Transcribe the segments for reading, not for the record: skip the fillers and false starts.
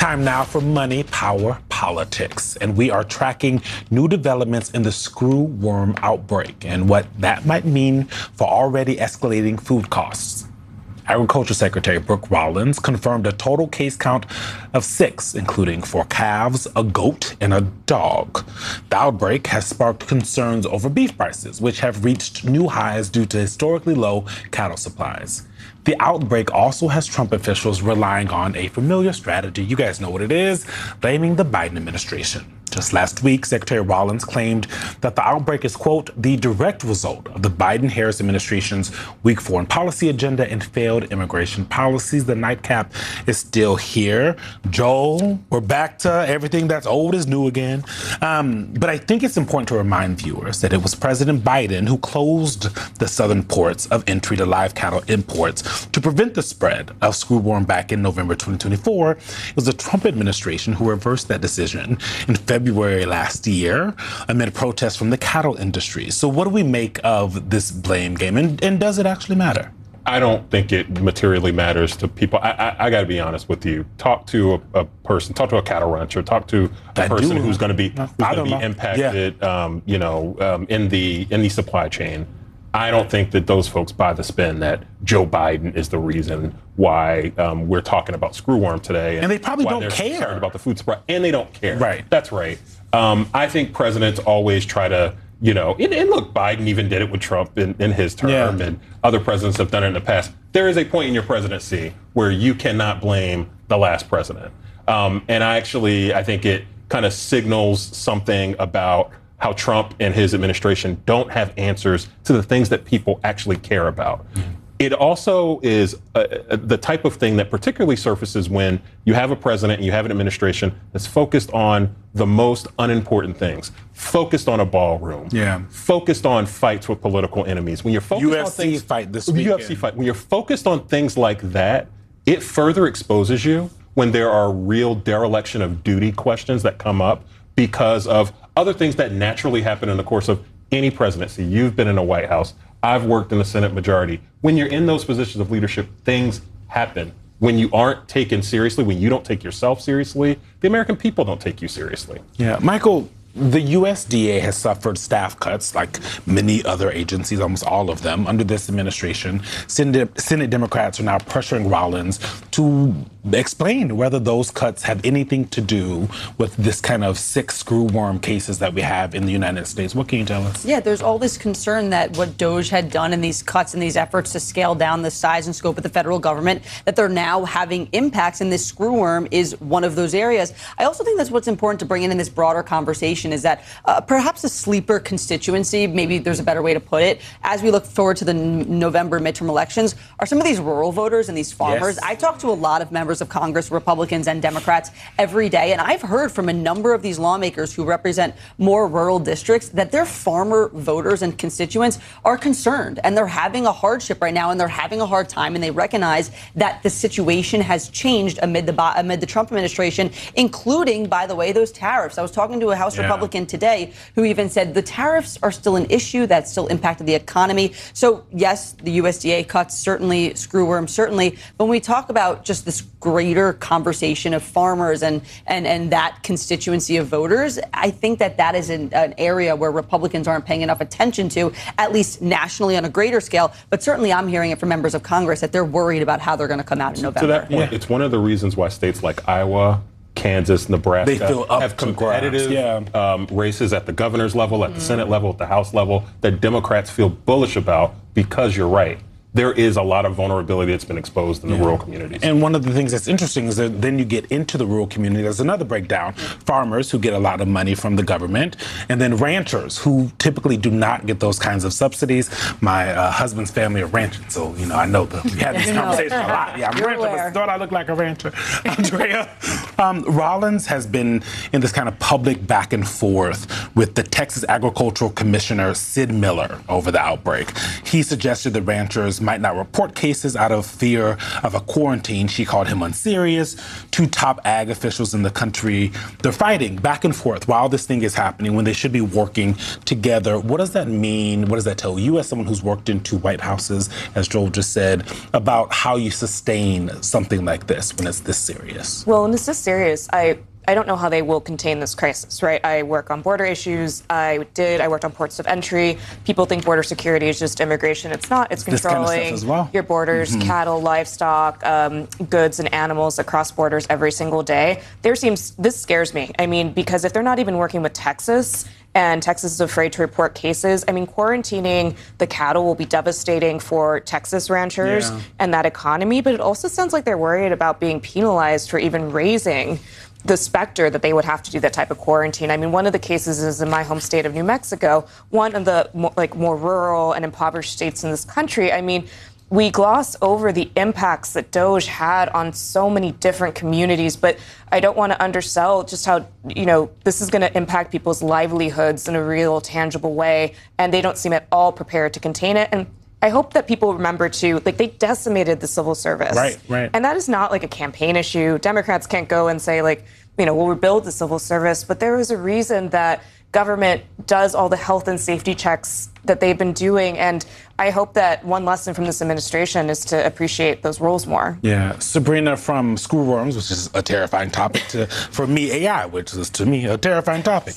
Time now for Money, Power, Politics. And we are tracking new developments in the screwworm outbreak and what that might mean for already escalating food costs. Agriculture Secretary Brooke Rollins confirmed a total case count of 6, including 4 calves, a goat, and a dog. The outbreak has sparked concerns over beef prices, which have reached new highs due to historically low cattle supplies. The outbreak also has Trump officials relying on a familiar strategy. You guys know what it is, blaming the Biden administration. Just last week, Secretary Rollins claimed that the outbreak is, quote, the direct result of the Biden-Harris administration's weak foreign policy agenda and failed immigration policies. The nightcap is still here. Joel, we're back to everything that's old is new again. But I think it's important to remind viewers that it was President Biden who closed the southern ports of entry to live cattle imports to prevent the spread of screwworm back in November 2024. It was the Trump administration who reversed that decision in February last year amid protests from the cattle industry. So what do we make of this blame game? And does it actually matter? I don't think it materially matters to people. I got to be honest with you. Talk to a person, talk to a cattle rancher, talk to a person who's going to be impacted, in the supply chain. I don't think that those folks buy the spin that Joe Biden is the reason why we're talking about screwworm today. And they probably don't care. Concerned about the food supply, and they don't care. Right. That's right. I think presidents always try to, and look, Biden even did it with Trump in his term, and other presidents have done it in the past. There is a point in your presidency where you cannot blame the last president. And I think it kind of signals something about how Trump and his administration don't have answers to the things that people actually care about. It also is the type of thing that particularly surfaces when you have a president and you have an administration that's focused on the most unimportant things, focused on a ballroom, focused on fights with political enemies. When you're focused on things, fight this weekend. UFC fight. When you're focused on things like that, it further exposes you when there are real dereliction of duty questions that come up because of other things that naturally happen in the course of any presidency. You've been in a White House. I've worked in the Senate majority. When you're in those positions of leadership, things happen. When you aren't taken seriously, when you don't take yourself seriously, the American people don't take you seriously. Yeah, Michael, the USDA has suffered staff cuts like many other agencies, almost all of them, under this administration. Senate Democrats are now pressuring Rollins to explain whether those cuts have anything to do with this kind of 6 screwworm cases that we have in the United States. What can you tell us? Yeah, there's all this concern that what DOJ had done in these cuts and these efforts to scale down the size and scope of the federal government, that they're now having impacts, and this screwworm is one of those areas. I also think that's what's important to bring in this broader conversation is that perhaps a sleeper constituency, maybe there's a better way to put it, as we look forward to the November midterm elections, are some of these rural voters and these farmers. Yes. I talk to a lot of members of Congress, Republicans and Democrats every day, and I've heard from a number of these lawmakers who represent more rural districts that their farmer voters and constituents are concerned, and they're having a hardship right now, and they're having a hard time, and they recognize that the situation has changed amid the Trump administration, including, by the way, those tariffs. I was talking to a House Republican today who even said the tariffs are still an issue that still impacted the economy. So, yes, the USDA cuts, certainly, screwworm, certainly. But when we talk about just this greater conversation of farmers and that constituency of voters, I think that is an area where Republicans aren't paying enough attention to, at least nationally on a greater scale. But certainly I'm hearing it from members of Congress that they're worried about how they're going to come out in November. To that point, it's one of the reasons why states like Iowa, Kansas, Nebraska have competitive races at the governor's level, at the Senate level, at the House level, that Democrats feel bullish about because you're right. There is a lot of vulnerability that's been exposed in the rural communities. And one of the things that's interesting is that then you get into the rural community. There's another breakdown. Farmers who get a lot of money from the government, and then ranchers who typically do not get those kinds of subsidies. My husband's family are ranchers, so, I know we have these conversations a lot. Yeah, I'm a rancher, but thought I looked like a rancher. Andrea, Rollins has been in this kind of public back and forth with the Texas Agricultural Commissioner, Sid Miller, over the outbreak. He suggested the ranchers might not report cases out of fear of a quarantine. She called him unserious. 2 top ag officials in the country, they're fighting back and forth while this thing is happening when they should be working together. What does that mean? What does that tell you as someone who's worked in 2 White Houses, as Joel just said, about how you sustain something like this when it's this serious? Well, and it's just serious, I don't know how they will contain this crisis, right? I work on border issues. I worked on ports of entry. People think border security is just immigration. It's not. It's controlling your borders, cattle, livestock, goods and animals across borders every single day. This scares me. I mean, because if they're not even working with Texas, and Texas is afraid to report cases, I mean, quarantining the cattle will be devastating for Texas ranchers and that economy. But it also sounds like they're worried about being penalized for even raising the specter that they would have to do that type of quarantine. I mean, one of the cases is in my home state of New Mexico, one of the more rural and impoverished states in this country. I mean, we gloss over the impacts that DOGE had on so many different communities, but I don't want to undersell just how, this is going to impact people's livelihoods in a real, tangible way, and they don't seem at all prepared to contain it. And I hope that people remember, too, they decimated the civil service. Right. And that is not like a campaign issue. Democrats can't go and say, we'll rebuild the civil service. But there is a reason that government does all the health and safety checks that they've been doing. And I hope that one lesson from this administration is to appreciate those roles more. Yeah. Sabrina, from screwworms, which is a terrifying topic, to, for me, AI, which is, to me, a terrifying topic.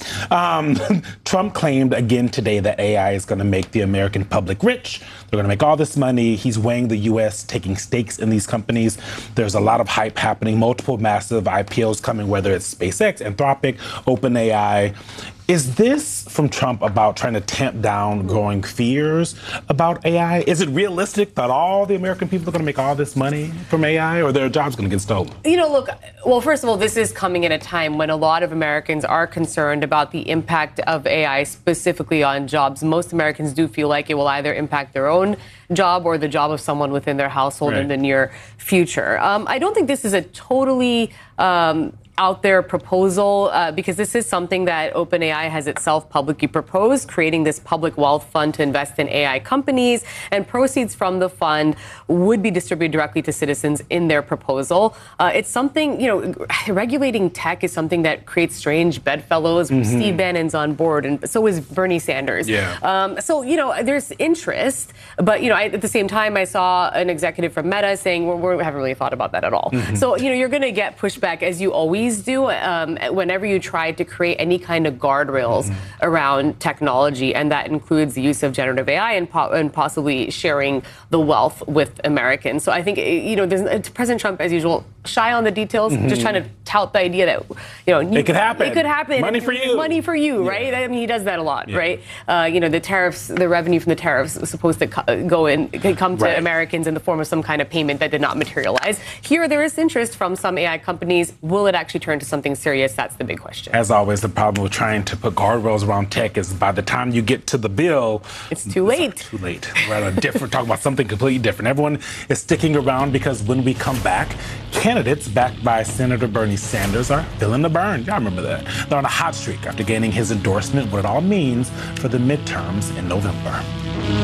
Trump claimed again today that AI is going to make the American public rich. They're going to make all this money. He's weighing the U.S., taking stakes in these companies. There's a lot of hype happening, multiple massive IPOs coming, whether it's SpaceX, Anthropic, OpenAI. Is this from Trump about trying to tamp down growing fears about AI? Is it realistic that all the American people are going to make all this money from AI, or their jobs going to get stolen? Look, well, first of all, this is coming at a time when a lot of Americans are concerned about the impact of AI specifically on jobs. Most Americans do feel like it will either impact their own job or the job of someone within their household in the near future. I don't think this is a totally out there proposal because this is something that OpenAI has itself publicly proposed, creating this public wealth fund to invest in AI companies, and proceeds from the fund would be distributed directly to citizens in their proposal. It's something, regulating tech is something that creates strange bedfellows. Steve Bannon's on board, and so is Bernie Sanders. So, there's interest, but, at the same time, I saw an executive from Meta saying, we haven't really thought about that at all. So, you're going to get pushback, as you always do, whenever you try to create any kind of guardrails around technology, and that includes the use of generative AI and possibly sharing the wealth with Americans. So I think, there's President Trump, as usual, shy on the details, just trying to tout the idea that, it could happen. It could happen. Money for you. Money for you, right? I mean, he does that a lot, right? The tariffs, the revenue from the tariffs was supposed to come to Americans in the form of some kind of payment that did not materialize. Here, there is interest from some AI companies. Will it actually turn to something serious? That's the big question. As always, the problem with trying to put guardrails around tech is by the time you get to the bill, it's too late. It's too late. We're talking about something completely different. Everyone is sticking around because when we come back, candidates backed by Senator Bernie Sanders are feeling the burn. Y'all remember that. They're on a hot streak after gaining his endorsement, what it all means for the midterms in November.